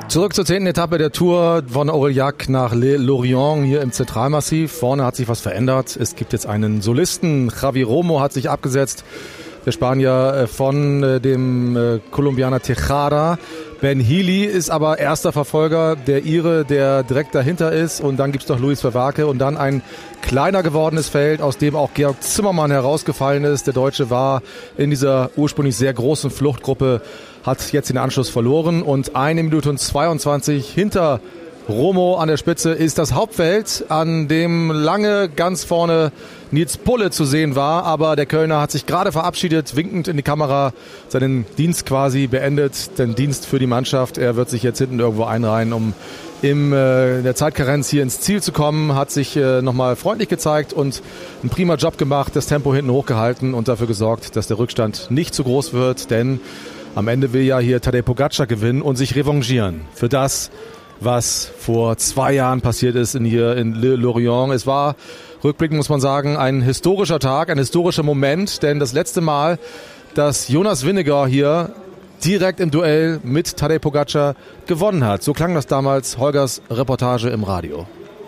Zurück zur 10. Etappe der Tour von Aurillac nach Le Lorient hier im Zentralmassiv. Vorne hat sich was verändert. Es gibt jetzt einen Solisten. Javi Romo hat sich abgesetzt. Der Spanier von dem Kolumbianer Tejada. Ben Healy ist aber erster Verfolger, der Ire, der direkt dahinter ist. Und dann gibt's noch Luis Verwake und dann ein kleiner gewordenes Feld, aus dem auch Georg Zimmermann herausgefallen ist. Der Deutsche war in dieser ursprünglich sehr großen Fluchtgruppe, hat jetzt den Anschluss verloren. Und 1 Minute und 22 hinter Romo an der Spitze ist das Hauptfeld, an dem lange ganz vorne Nils Pulle zu sehen war, aber der Kölner hat sich gerade verabschiedet, winkend in die Kamera, seinen Dienst quasi beendet, den Dienst für die Mannschaft. Er wird sich jetzt hinten irgendwo einreihen, um in der Zeitkarenz hier ins Ziel zu kommen, hat sich nochmal freundlich gezeigt und einen prima Job gemacht, das Tempo hinten hochgehalten und dafür gesorgt, dass der Rückstand nicht zu groß wird, denn am Ende will ja hier Tadej Pogačar gewinnen und sich revanchieren für das, was vor 2 Jahren passiert ist hier in Le Lorient. Es war, rückblickend muss man sagen, ein historischer Tag, ein historischer Moment, denn das letzte Mal, dass Jonas Vingegaard hier direkt im Duell mit Tadej Pogačar gewonnen hat. So klang das damals, Holgers Reportage im Radio.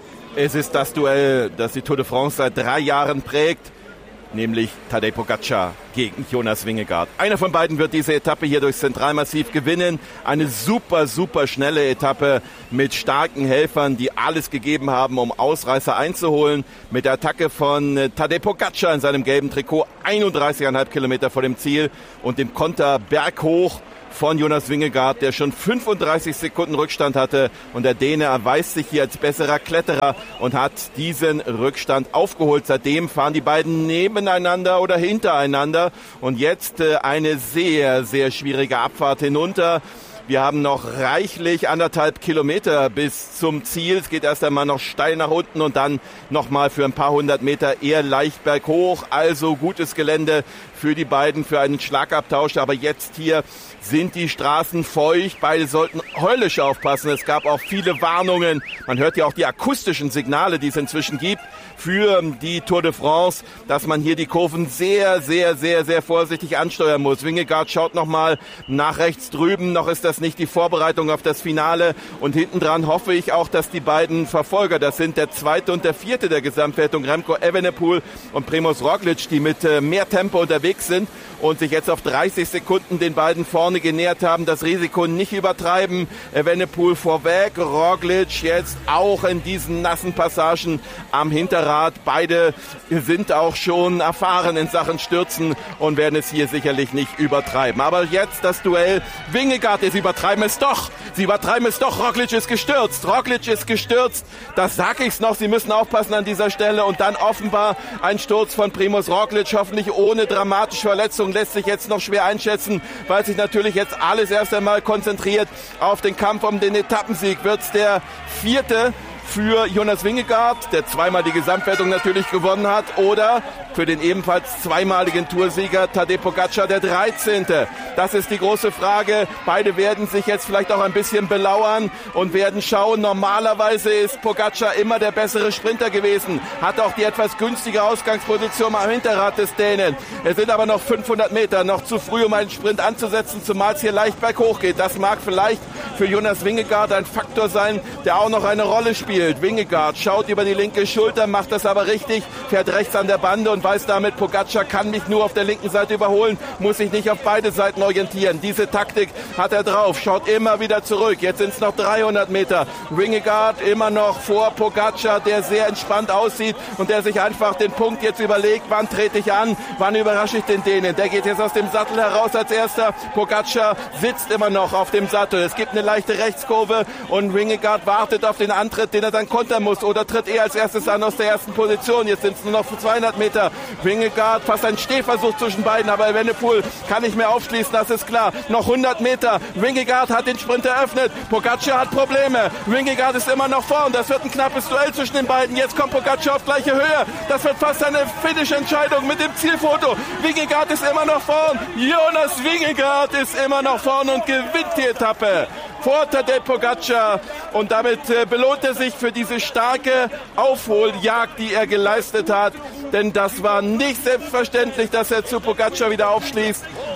Es ist das Duell, das die Tour de France seit 3 Jahren prägt, nämlich Tadej Pogačar gegen Jonas Vingegaard. Einer von beiden wird diese Etappe hier durchs Zentralmassiv gewinnen. Eine super, super schnelle Etappe mit starken Helfern, die alles gegeben haben, um Ausreißer einzuholen. Mit der Attacke von Tadej Pogačar in seinem gelben Trikot, 31,5 Kilometer vor dem Ziel und dem Konter berghoch von Jonas Vingegaard, der schon 35 Sekunden Rückstand hatte. Und der Däne erweist sich hier als besserer Kletterer und hat diesen Rückstand aufgeholt. Seitdem fahren die beiden nebeneinander oder hintereinander. Und jetzt eine sehr, sehr schwierige Abfahrt hinunter. Wir haben noch reichlich 1,5 Kilometer bis zum Ziel. Es geht erst einmal noch steil nach unten und dann nochmal für ein paar 100 Meter eher leicht berghoch. Also gutes Gelände für die beiden, für einen Schlagabtausch. Aber jetzt hier sind die Straßen feucht. Beide sollten höllisch aufpassen. Es gab auch viele Warnungen. Man hört ja auch die akustischen Signale, die es inzwischen gibt für die Tour de France, dass man hier die Kurven sehr, sehr, sehr, sehr vorsichtig ansteuern muss. Vingegaard schaut nochmal nach rechts drüben. Noch ist das nicht die Vorbereitung auf das Finale. Und hinten dran hoffe ich auch, dass die beiden Verfolger, das sind der 2. und der 4. der Gesamtwertung, Remco Evenepoel und Primož Roglič, die mit mehr Tempo unterwegs sind und sich jetzt auf 30 Sekunden den beiden vorne genähert haben, das Risiko nicht übertreiben. Evenepoel vorweg, Roglič jetzt auch in diesen nassen Passagen am Hinterrad. Beide sind auch schon erfahren in Sachen Stürzen und werden es hier sicherlich nicht übertreiben. Aber jetzt das Duell. Vingegaard, sie übertreiben es doch. Sie übertreiben es doch. Roglič ist gestürzt. Roglič ist gestürzt. Das sage ich noch. Sie müssen aufpassen an dieser Stelle. Und dann offenbar ein Sturz von Primož Roglič, hoffentlich ohne dramatische Verletzung. Lässt sich jetzt noch schwer einschätzen, weil sich natürlich jetzt alles erst einmal konzentriert auf den Kampf um den Etappensieg. Wird's der 4. für Jonas Vingegaard, der zweimal die Gesamtwertung natürlich gewonnen hat, oder für den ebenfalls zweimaligen Toursieger Tadej Pogačar, der 13. Das ist die große Frage. Beide werden sich jetzt vielleicht auch ein bisschen belauern und werden schauen. Normalerweise ist Pogačar immer der bessere Sprinter gewesen, hat auch die etwas günstige Ausgangsposition am Hinterrad des Dänen. Es sind aber noch 500 Meter, noch zu früh, um einen Sprint anzusetzen, zumal es hier leicht berghoch geht. Das mag vielleicht für Jonas Vingegaard ein Faktor sein, der auch noch eine Rolle spielt. Vingegaard schaut über die linke Schulter, macht das aber richtig, fährt rechts an der Bande und weiß damit, Pogačar kann mich nur auf der linken Seite überholen, muss sich nicht auf beide Seiten orientieren. Diese Taktik hat er drauf, schaut immer wieder zurück. Jetzt sind es noch 300 Meter. Vingegaard immer noch vor Pogačar, der sehr entspannt aussieht und der sich einfach den Punkt jetzt überlegt, wann trete ich an, wann überrasche ich den Dänen. Der geht jetzt aus dem Sattel heraus als erster. Pogačar sitzt immer noch auf dem Sattel. Es gibt eine leichte Rechtskurve und Vingegaard wartet auf den Antritt, den er dann kontern muss, oder tritt er als erstes an aus der ersten Position. Jetzt sind es nur noch 200 Meter. Vingegaard, fast ein Stehversuch zwischen beiden, aber Evenepoel kann nicht mehr aufschließen, das ist klar. Noch 100 Meter. Vingegaard hat den Sprint eröffnet. Pogačar hat Probleme. Vingegaard ist immer noch vorn. Das wird ein knappes Duell zwischen den beiden. Jetzt kommt Pogačar auf gleiche Höhe. Das wird fast eine Finish-Entscheidung mit dem Zielfoto. Vingegaard ist immer noch vorn. Jonas Vingegaard ist immer noch vorn und gewinnt die Etappe vor Tadej Pogačar, und damit belohnt er sich für diese starke Aufholjagd, die er geleistet hat, denn das war nicht selbstverständlich, dass er zu Pogačar wieder aufschließt.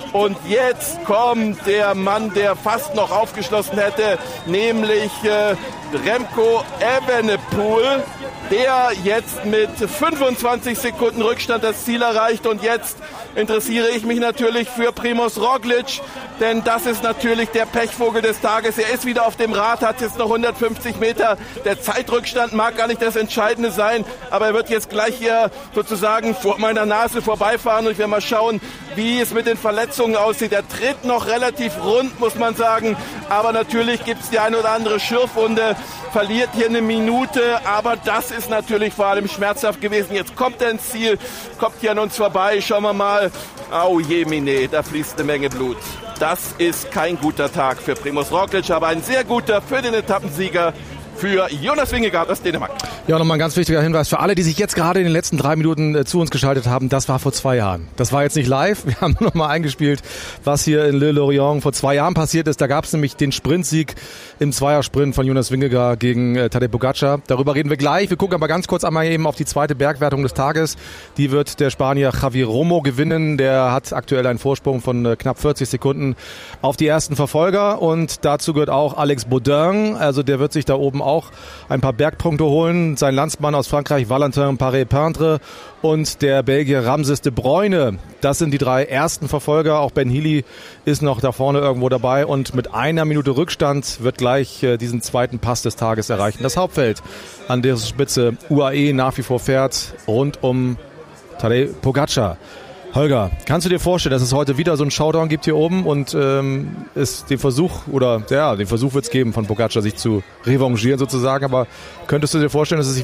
Und jetzt kommt der Mann, der fast noch aufgeschlossen hätte, nämlich Remco Evenepoel, der jetzt mit 25 Sekunden Rückstand das Ziel erreicht. Und jetzt interessiere ich mich natürlich für Primož Roglič, denn das ist natürlich der Pechvogel des Tages. Er ist wieder auf dem Rad, hat jetzt noch 150 Meter. Der Zeitrückstand mag gar nicht das Entscheidende sein, aber er wird jetzt gleich hier sozusagen vor meiner Nase vorbeifahren und ich werde mal schauen, wie es mit den Verletzungen aussieht. Er tritt noch relativ rund, muss man sagen, aber natürlich gibt es die eine oder andere Schürfwunde, verliert hier eine Minute, aber das ist natürlich vor allem schmerzhaft gewesen. Jetzt kommt er ins Ziel, kommt hier an uns vorbei, schauen wir mal. Au je mine, da fließt eine Menge Blut. Das ist kein guter Tag für Primož Roglič, aber ein sehr guter für den Etappensieger, für Jonas Vingegaard aus Dänemark. Ja, nochmal ein ganz wichtiger Hinweis für alle, die sich jetzt gerade in den letzten 3 Minuten zu uns geschaltet haben. Das war vor 2 Jahren. Das war jetzt nicht live. Wir haben nochmal eingespielt, was hier in Le Lorient vor 2 Jahren passiert ist. Da gab es nämlich den Sprintsieg im Zweiersprint von Jonas Vingegaard gegen Tadej Pogačar. Darüber reden wir gleich. Wir gucken aber ganz kurz einmal eben auf die zweite Bergwertung des Tages. Die wird der Spanier Javi Romo gewinnen. Der hat aktuell einen Vorsprung von knapp 40 Sekunden auf die ersten Verfolger. Und dazu gehört auch Alex Baudin. Also der wird sich da oben auch ein paar Bergpunkte holen. Sein Landsmann aus Frankreich, Valentin Paré-Peintre, und der Belgier Ramses de Bruyne. Das sind die 3 ersten Verfolger. Auch Ben Healy ist noch da vorne irgendwo dabei. Und mit 1 Minute Rückstand wird gleich diesen zweiten Pass des Tages erreichen. Das Hauptfeld, an dessen Spitze UAE nach wie vor fährt, rund um Tadej Pogačar. Holger, kannst du dir vorstellen, dass es heute wieder so einen Showdown gibt hier oben und es den Versuch wird es geben, von Pogačar sich zu revanchieren sozusagen, aber könntest du dir vorstellen, dass es sich